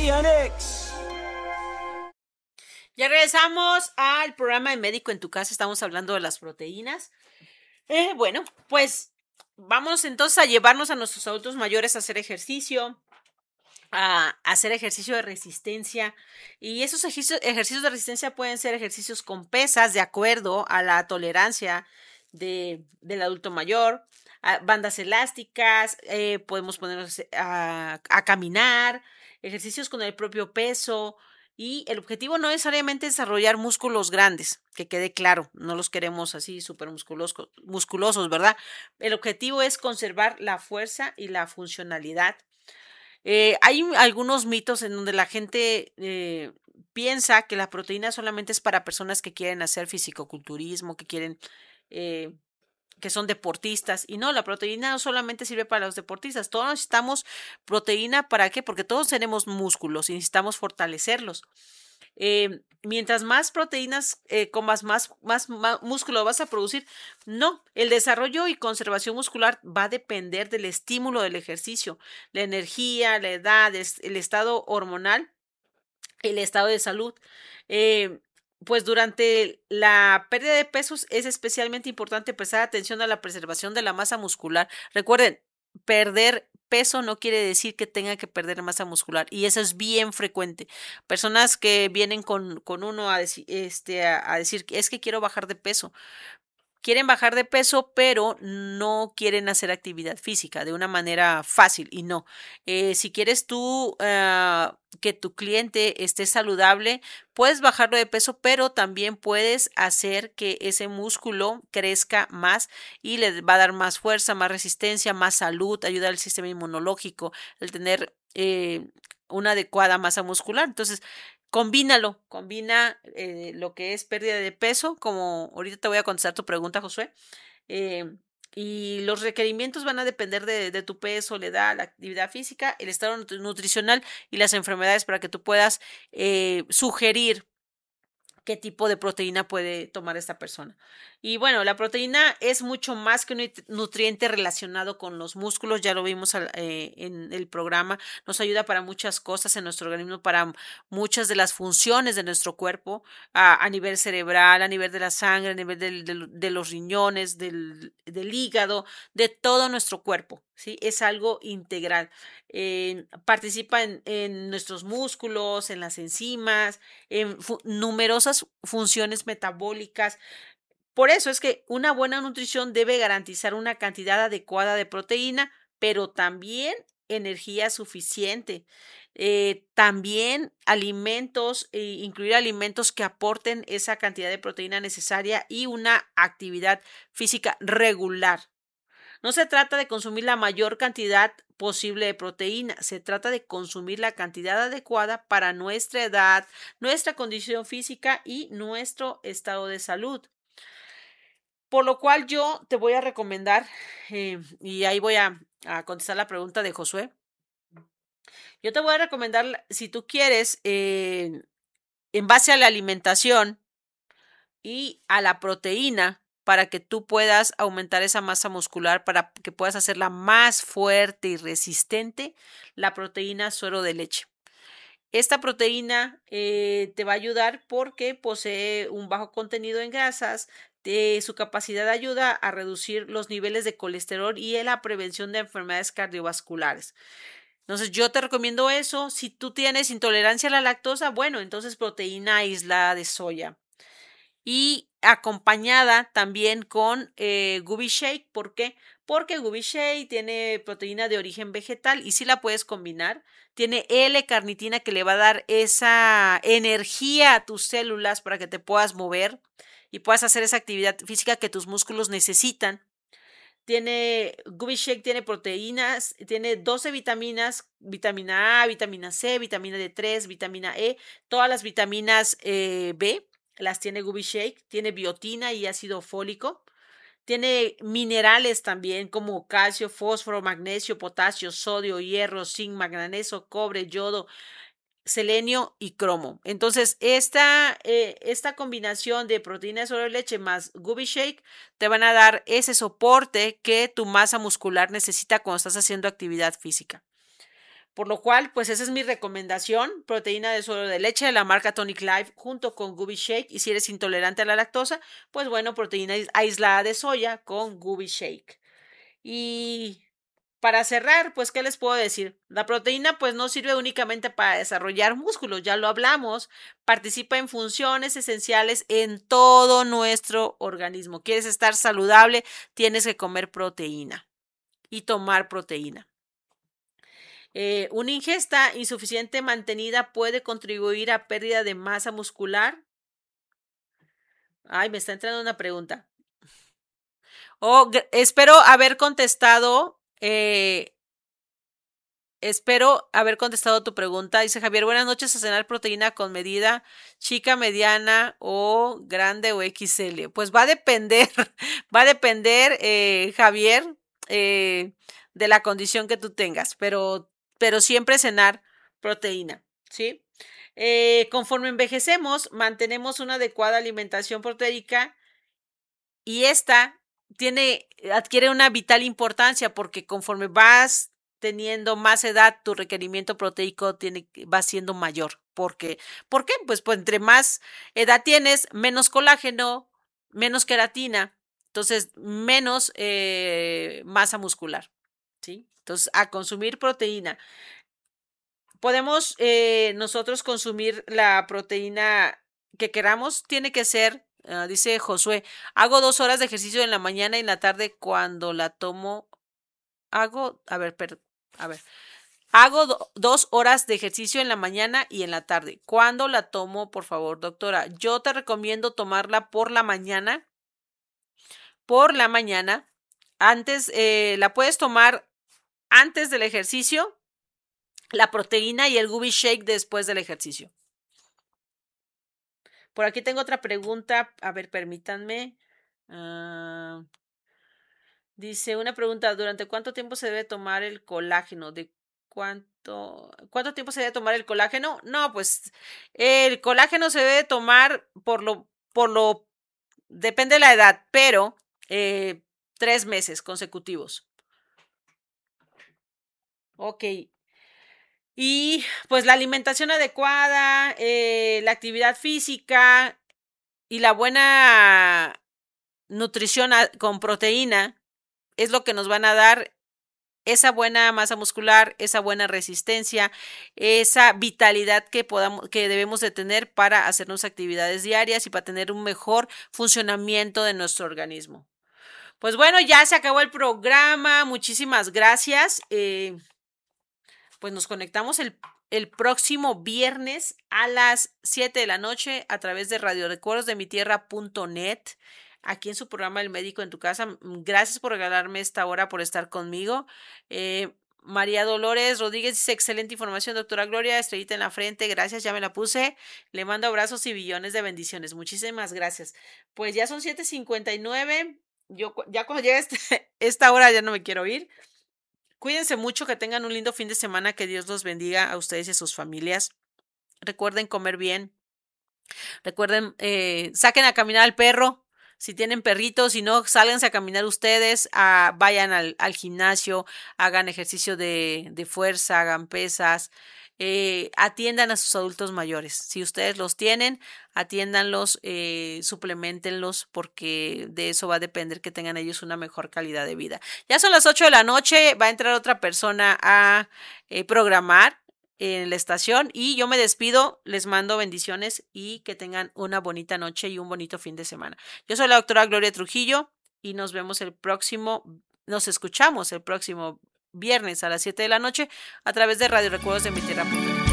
Anex. Ya regresamos al programa de Médico en tu Casa. Estamos hablando de las proteínas. Bueno, pues vamos entonces a llevarnos a nuestros adultos mayores a hacer ejercicio, a hacer ejercicio de resistencia. Y esos ejercicios de resistencia pueden ser ejercicios con pesas de acuerdo a la tolerancia del adulto mayor. Bandas elásticas, podemos ponernos a caminar, ejercicios con el propio peso. Y el objetivo no necesariamente es desarrollar músculos grandes, que quede claro, no los queremos así súper musculosos, ¿verdad? El objetivo es conservar la fuerza y la funcionalidad. Hay algunos mitos en donde la gente piensa que la proteína solamente es para personas que quieren hacer fisicoculturismo, que quieren, eh, que son deportistas. Y no, la proteína no solamente sirve para los deportistas. Todos necesitamos proteína. ¿Para qué? Porque todos tenemos músculos y necesitamos fortalecerlos. Mientras más proteínas comas, más músculo vas a producir. No, el desarrollo y conservación muscular va a depender del estímulo del ejercicio, la energía, la edad, el estado hormonal, el estado de salud. Pues durante la pérdida de pesos es especialmente importante prestar atención a la preservación de la masa muscular. Recuerden, perder peso no quiere decir que tenga que perder masa muscular, y eso es bien frecuente. Personas que vienen con uno a decir, a decir, es que quiero bajar de peso. Quieren bajar de peso, pero no quieren hacer actividad física de una manera fácil, y no. Si quieres tú que tu cliente esté saludable, puedes bajarlo de peso, pero también puedes hacer que ese músculo crezca más y le va a dar más fuerza, más resistencia, más salud, ayuda al sistema inmunológico, el tener una adecuada masa muscular. Entonces, combina lo que es pérdida de peso, como ahorita te voy a contestar tu pregunta, Josué, eh, y los requerimientos van a depender de tu peso, la edad, la actividad física, el estado nutricional y las enfermedades, para que tú puedas sugerir qué tipo de proteína puede tomar esta persona. Y bueno, la proteína es mucho más que un nutriente relacionado con los músculos, ya lo vimos en el programa. Nos ayuda para muchas cosas en nuestro organismo, para muchas de las funciones de nuestro cuerpo, a nivel cerebral, a nivel de la sangre, a nivel de los riñones, del hígado, de todo nuestro cuerpo, ¿sí? Es algo integral. Participa en nuestros músculos, en las enzimas, en numerosas funciones metabólicas. Por eso es que una buena nutrición debe garantizar una cantidad adecuada de proteína, pero también energía suficiente. También alimentos, incluir alimentos que aporten esa cantidad de proteína necesaria y una actividad física regular. No se trata de consumir la mayor cantidad posible de proteína, se trata de consumir la cantidad adecuada para nuestra edad, nuestra condición física y nuestro estado de salud. Por lo cual yo te voy a recomendar, y ahí voy a contestar la pregunta de Josué. Yo te voy a recomendar, si tú quieres, en base a la alimentación y a la proteína, para que tú puedas aumentar esa masa muscular, para que puedas hacerla más fuerte y resistente, la proteína suero de leche. Esta proteína te va a ayudar porque posee un bajo contenido en grasas. Su capacidad ayuda a reducir los niveles de colesterol y en la prevención de enfermedades cardiovasculares. Entonces yo te recomiendo eso. Si tú tienes intolerancia a la lactosa, bueno, entonces proteína aislada de soya. Y acompañada también con Gubi Shake. ¿Por qué? Porque Gubi Shake tiene proteína de origen vegetal y si la puedes combinar, tiene L-carnitina, que le va a dar esa energía a tus células para que te puedas mover y puedas hacer esa actividad física que tus músculos necesitan. Gubi Shake tiene proteínas, tiene 12 vitaminas, vitamina A, vitamina C, vitamina D3, vitamina E, todas las vitaminas B las tiene Gubi Shake, tiene biotina y ácido fólico, tiene minerales también como calcio, fósforo, magnesio, potasio, sodio, hierro, zinc, manganeso, cobre, yodo, selenio y cromo. Entonces, esta combinación de proteína sobre leche más Gubi Shake te van a dar ese soporte que tu masa muscular necesita cuando estás haciendo actividad física. Por lo cual, pues esa es mi recomendación, proteína de suero de leche de la marca Tonic Life junto con Gooby Shake. Y si eres intolerante a la lactosa, pues bueno, proteína aislada de soya con Gooby Shake. Y para cerrar, pues, ¿qué les puedo decir? La proteína, pues, no sirve únicamente para desarrollar músculos, ya lo hablamos, participa en funciones esenciales en todo nuestro organismo. ¿Quieres estar saludable? Tienes que comer proteína y tomar proteína. Una ingesta insuficiente mantenida puede contribuir a pérdida de masa muscular. Ay, me está entrando una pregunta. Espero haber contestado. Espero haber contestado tu pregunta. Dice Javier, buenas noches. A cenar proteína con medida chica, mediana o grande o XL. Pues va a depender, Javier, de la condición que tú tengas, pero siempre cenar proteína, ¿sí? Conforme envejecemos, mantenemos una adecuada alimentación proteica y esta adquiere una vital importancia porque conforme vas teniendo más edad, tu requerimiento proteico va siendo mayor. ¿Por qué? Pues entre más edad tienes, menos colágeno, menos queratina, entonces menos masa muscular, ¿sí? Entonces, a consumir proteína. Podemos nosotros consumir la proteína que queramos, tiene que ser, dice Josué, hago 2 horas de ejercicio en la mañana y en la tarde cuando la tomo, hago 2 horas de ejercicio en la mañana y en la tarde. ¿Cuándo la tomo, por favor, doctora? Yo te recomiendo tomarla por la mañana. Antes, la puedes tomar antes del ejercicio, la proteína y el Gooby Shake después del ejercicio. Por aquí tengo otra pregunta. A ver, permítanme. Dice una pregunta. ¿Durante cuánto tiempo se debe tomar el colágeno? ¿De cuánto tiempo se debe tomar el colágeno? No, pues el colágeno se debe tomar depende de la edad, pero 3 meses consecutivos. Ok. Y pues la alimentación adecuada, la actividad física y la buena nutrición con proteína es lo que nos van a dar esa buena masa muscular, esa buena resistencia, esa vitalidad que debemos de tener para hacernos actividades diarias y para tener un mejor funcionamiento de nuestro organismo. Pues bueno, ya se acabó el programa. Muchísimas gracias. Pues nos conectamos el próximo viernes a las 7 de la noche a través de radiorecuerdosdemitierra.net, aquí en su programa El Médico en tu Casa. Gracias por regalarme esta hora, por estar conmigo. María Dolores Rodríguez dice, excelente información, doctora Gloria, estrellita en la frente, gracias, ya me la puse. Le mando abrazos y billones de bendiciones. Muchísimas gracias. Pues ya son 7:59. Yo ya cuando llegue esta hora ya no me quiero ir. Cuídense mucho, que tengan un lindo fin de semana, que Dios los bendiga a ustedes y a sus familias. Recuerden comer bien. Recuerden, saquen a caminar al perro. Si tienen perritos, si no, sálganse a caminar ustedes, vayan al gimnasio, hagan ejercicio de fuerza, hagan pesas. Atiendan a sus adultos mayores. Si ustedes los tienen, atiéndanlos, suplementenlos, porque de eso va a depender que tengan ellos una mejor calidad de vida. Ya son las 8 de la noche, va a entrar otra persona a programar en la estación y yo me despido, les mando bendiciones y que tengan una bonita noche y un bonito fin de semana. Yo soy la doctora Gloria Trujillo y nos escuchamos el próximo viernes a las 7 de la noche a través de Radio Recuerdos de mi Tierra.